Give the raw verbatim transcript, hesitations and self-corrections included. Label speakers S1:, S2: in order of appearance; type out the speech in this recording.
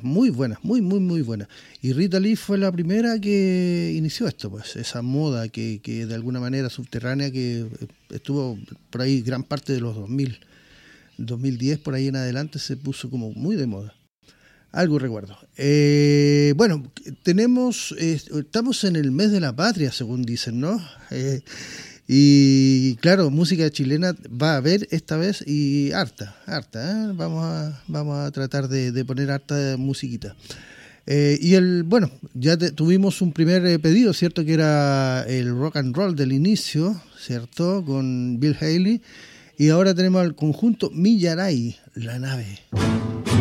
S1: muy buenas, muy, muy, muy buenas. Y Rita Lee fue la primera que inició esto, pues, esa moda que, que de alguna manera subterránea que estuvo por ahí gran parte de los dos mil, dos mil diez por ahí en adelante se puso como muy de moda. Algo recuerdo. Eh, bueno, tenemos, eh, estamos en el mes de la patria, según dicen, ¿no? Eh, y claro, música chilena va a haber esta vez y harta, harta, ¿eh? Vamos a, vamos a tratar de, de poner harta musiquita. Eh, y el, bueno, ya te, tuvimos un primer eh, pedido, ¿cierto? Que era el rock and roll del inicio, ¿cierto? Con Bill Haley. Y ahora tenemos al conjunto Millaray, La Nave.